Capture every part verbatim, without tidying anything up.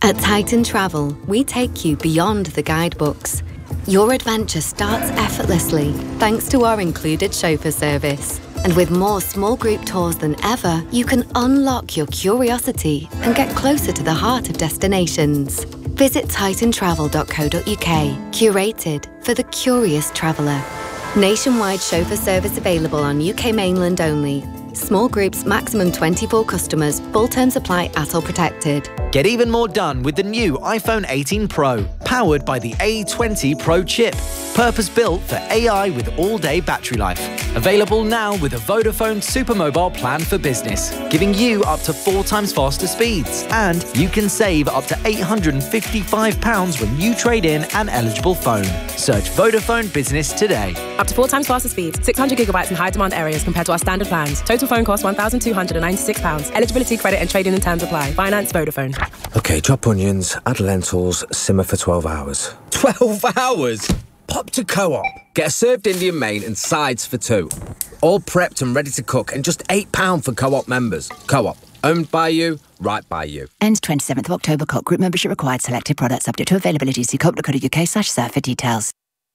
At Titan Travel, we take you beyond the guidebooks. Your adventure starts effortlessly thanks to our included chauffeur service. And with more small group tours than ever, you can unlock your curiosity and get closer to the heart of destinations. Visit titan travel dot co dot uk, curated for the curious traveller. Nationwide chauffeur service available on U K mainland only. Small groups, maximum twenty-four customers. Full terms apply at all protected. Get even more done with the new iPhone eighteen Pro, powered by the A twenty Pro chip. Purpose-built for A I with all-day battery life. Available now with a Vodafone Supermobile plan for business, giving you up to four times faster speeds. And you can save up to eight hundred fifty-five pounds when you trade in an eligible phone. Search Vodafone Business today. Up to four times faster speeds, six hundred gigabytes in high-demand areas compared to our standard plans. Total phone cost one thousand two hundred ninety-six pounds. Eligibility, credit and trade-in and terms apply. Finance Vodafone. OK, chop onions, add lentils, simmer for twelve hours. twelve hours? Pop to Co-op. Get a served Indian main and sides for two. All prepped and ready to cook and just eight pounds for Co-op members. Co-op. Owned by you, right by you. Ends twenty-seventh of October. Co-op group membership required. Selected products subject to availability. See co op dot co dot uk slash serve for details.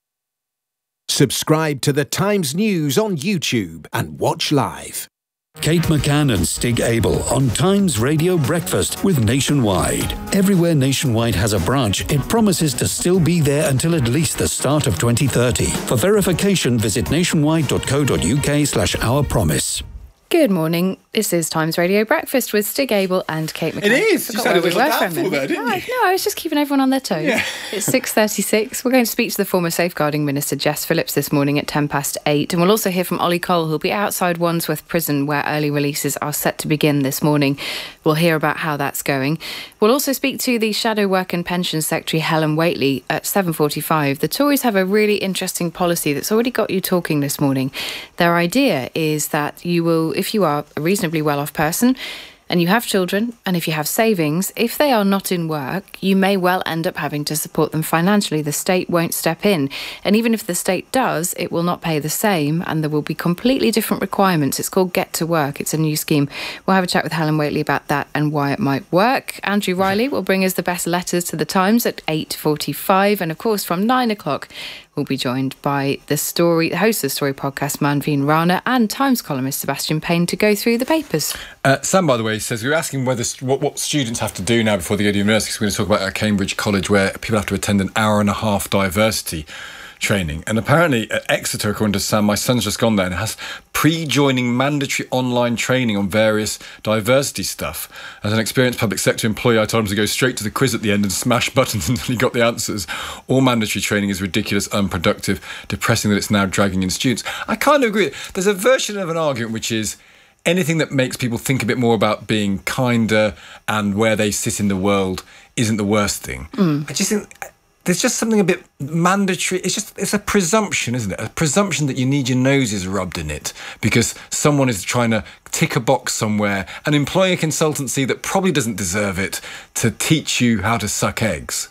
Subscribe to The Times News on YouTube and watch live. Kate McCann and Stig Abel on Times Radio Breakfast with Nationwide. Everywhere Nationwide has a branch, it promises to still be there until at least the start of twenty thirty. For verification, visit nationwide dot co dot uk slash our promise. Good morning. This is Times Radio Breakfast with Stig Abel and Kate McCann. It is. You sounded a little doubtful there, didn't no, you? No, I was just keeping everyone on their toes. Yeah. It's six thirty-six. We're going to speak to the former Safeguarding Minister, Jess Phillips, this morning at ten past eight. And we'll also hear from Ollie Cole, who'll be outside Wandsworth Prison, where early releases are set to begin this morning. We'll hear about how that's going. We'll also speak to the Shadow Work and Pensions Secretary, Helen Whately, at seven forty-five. The Tories have a really interesting policy that's already got you talking this morning. Their idea is that you will, if you are a reasonably well-off person, and you have children, and if you have savings, if they are not in work, you may well end up having to support them financially. The state won't step in. And even if the state does, it will not pay the same, and there will be completely different requirements. It's called Get to Work. It's a new scheme. We'll have a chat with Helen Whately about that and why it might work. Andrew Riley will bring us the best letters to the Times at eight forty-five. And of course, from nine o'clock, we'll be joined by the story, the host of the Story podcast, Manveen Rana, and Times columnist Sebastian Payne to go through the papers. Uh, Sam, by the way, says we were asking whether what, what students have to do now before they go to university. So we're going to talk about at Cambridge College, where people have to attend an hour and a half diversity training. And apparently at Exeter, according to Sam, my son's just gone there and has pre-joining mandatory online training on various diversity stuff. As an experienced public sector employee, I told him to go straight to the quiz at the end and smash buttons until he got the answers. All mandatory training is ridiculous, unproductive, depressing that it's now dragging in students. I kind of agree. There's a version of an argument which is anything that makes people think a bit more about being kinder and where they sit in the world isn't the worst thing. Mm. I just think there's just something a bit mandatory. It's just, it's a presumption, isn't it? A presumption that you need your noses rubbed in it because someone is trying to tick a box somewhere and employing a consultancy that probably doesn't deserve it to teach you how to suck eggs.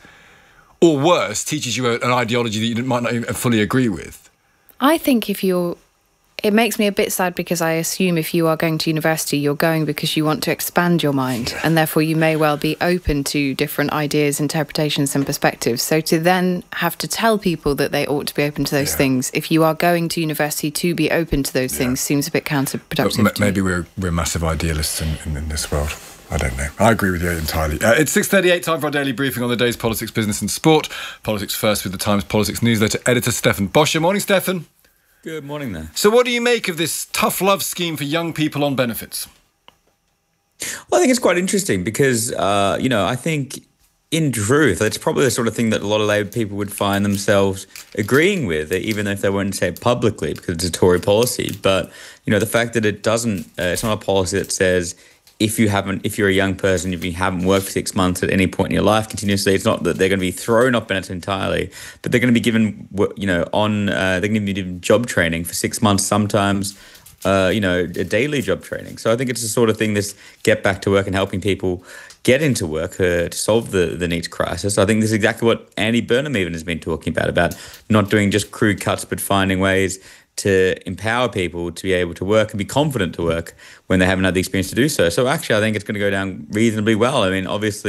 Or worse, teaches you an ideology that you might not even fully agree with. I think if you're It makes me a bit sad because I assume if you are going to university, you're going because you want to expand your mind, and therefore you may well be open to different ideas, interpretations and perspectives. So to then have to tell people that they ought to be open to those yeah. things, if you are going to university to be open to those yeah. things, seems a bit counterproductive. But m- maybe we're we're massive idealists in, in, in this world. I don't know. I agree with you entirely. Uh, it's six thirty-eight, time for our daily briefing on the day's politics, business and sport. Politics first with the Times Politics newsletter editor Stefan Boscher. Morning, Stefan. Good morning there. So what do you make of this tough love scheme for young people on benefits? Well, I think it's quite interesting because, uh, you know, I think in truth, it's probably the sort of thing that a lot of Labour people would find themselves agreeing with, even if they wouldn't say it publicly because it's a Tory policy. But, you know, the fact that it doesn't, uh, it's not a policy that says if you haven't, if you're a young person, if you haven't worked for six months at any point in your life continuously, it's not that they're going to be thrown off benefits entirely, but they're going to be given, you know, on, uh, they're going to be given job training for six months, sometimes, uh, you know, a daily job training. So I think it's the sort of thing, this get back to work and helping people get into work uh, to solve the, the needs crisis. I think this is exactly what Andy Burnham even has been talking about, about not doing just crude cuts, but finding ways to empower people to be able to work and be confident to work when they haven't had the experience to do so. So actually, I think it's going to go down reasonably well. I mean, obviously,